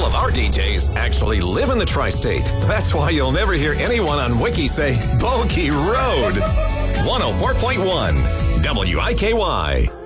of our DJs actually live in the tri-state. That's why you'll never hear anyone on Wiki say Bogey Road. 104.1 WIKY.